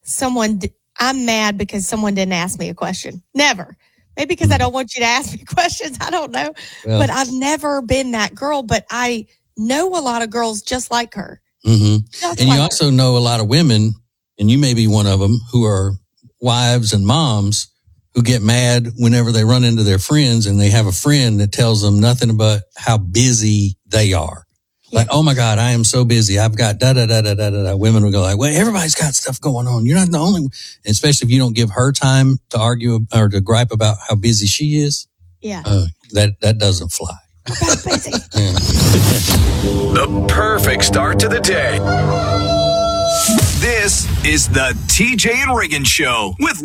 I'm mad because someone didn't ask me a question. Never. Maybe because I don't want you to ask me questions. I don't know. Well, but I've never been that girl, but I know a lot of girls just like her. And you also know a lot of women, and you may be one of them, who are wives and moms who get mad whenever they run into their friends and they have a friend that tells them nothing about how busy they are. Yeah. Like, oh my God, I am so busy. I've got da-da-da-da-da-da. Women will go like, well, everybody's got stuff going on. You're not the only one. Especially if you don't give her time to argue or to gripe about how busy she is. Yeah. That doesn't fly. Busy. The perfect start to the day. This is the TJ and Reagan Show with